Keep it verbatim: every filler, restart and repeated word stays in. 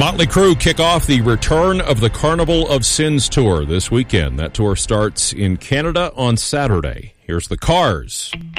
Motley Crue kick off the Return of the Carnival of Sins tour this weekend. That tour starts in Canada on Saturday. Here's the Cars.